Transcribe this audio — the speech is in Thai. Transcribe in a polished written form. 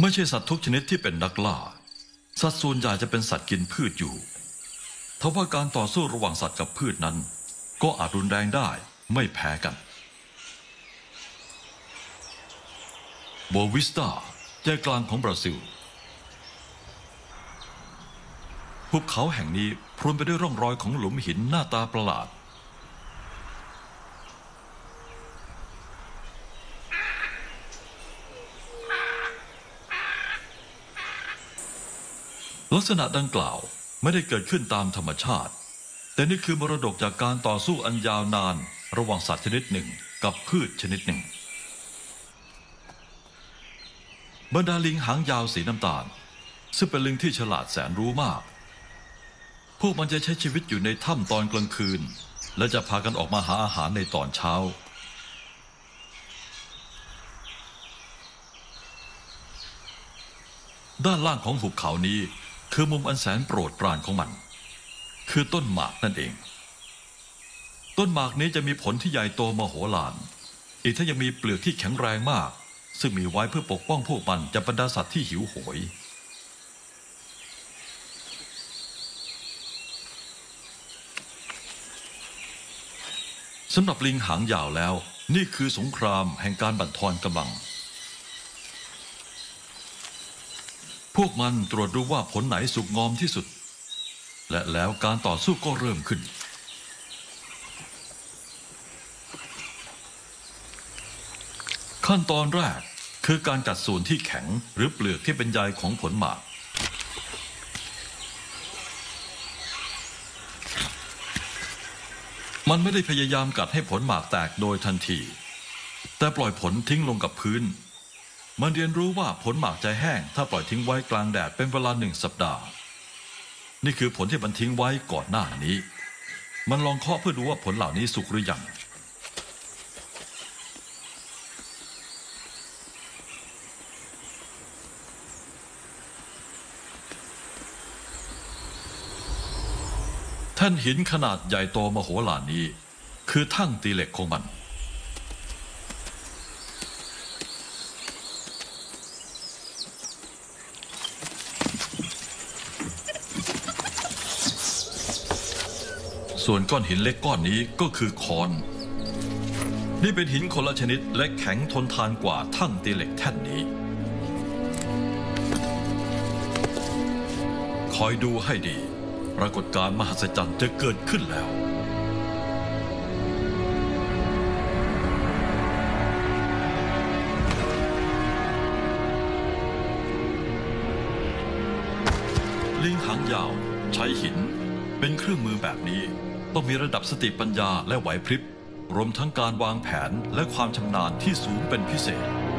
ไม่ใช่สัตว์ทุกชนิดที่เป็นนักล่าสัตว์ส่วนใหญ่จะเป็นสัตว์กินพืชอยู่ทว่าการต่อสู้ระหว่างสัตว์กับพืชนั้นก็อาจรุนแรงได้ไม่แพ้กันโบวิสตาใจกลางของบราซิลภูเขาแห่งนี้พรวนไปด้วยร่องรอยของหลุมหินหน้าตาประหลาดลักษณะดังกล่าวไม่ได้เกิดขึ้นตามธรรมชาติแต่นี่คือมรดกจากการต่อสู้อันยาวนานระหว่างสัตว์ชนิดหนึ่งกับพืชชนิดหนึ่งบรรดาลิงหางยาวสีน้ำตาลซึ่งเป็นลิงที่ฉลาดแสนรู้มากพวกมันจะใช้ชีวิตอยู่ในถ้ำตอนกลางคืนและจะพากันออกมาหาอาหารในตอนเช้าด้านล่างของหุบเขานี้คือมุมอันแสนโปรดปรานของมันคือต้นหมากนั่นเองต้นหมากนี้จะมีผลที่ใหญ่โตมโหฬารอีกทั้งยังมีเปลือกที่แข็งแรงมากซึ่งมีไว้เพื่อปกป้องพวกมันจากบรรดาสัตว์ที่หิวโหยสำหรับลิงหางยาวแล้วนี่คือสงครามแห่งการบั่นทอนกำลังพวกมันตรวจดูว่าผลไหนสุกงอมที่สุดและแล้วการต่อสู้ก็เริ่มขึ้นขั้นตอนแรกคือการกัดส่วนที่แข็งหรือเปลือกที่เป็นใยของผลหมากมันไม่ได้พยายามกัดให้ผลหมากแตกโดยทันทีแต่ปล่อยผลทิ้งลงกับพื้นมันเรียนรู้ว่าผลหมากจะแห้งถ้าปล่อยทิ้งไว้กลางแดดเป็นเวลา1 สัปดาห์นี่คือผลที่มันทิ้งไว้ก่อนหน้านี้มันลองเคาะเพื่อดูว่าผลเหล่านี้สุกหรือยังแท่นหินขนาดใหญ่โตมโหฬารนี้คือทั่งตีเหล็กของมันส่วนก้อนหินเล็กก้อนนี้ก็คือค้อนนี่เป็นหินคนละชนิดและแข็งทนทานกว่าทั่งตีเหล็กแท่นนี้คอยดูให้ดีปรากฏการณ์มหัศจรรย์จะเกิดขึ้นแล้วลิงหางยาวใช้หินเป็นเครื่องมือแบบนี้ต้องมีระดับสติปัญญาและไหวพริบรวมทั้งการวางแผนและความชำนาญที่สูงเป็นพิเศษ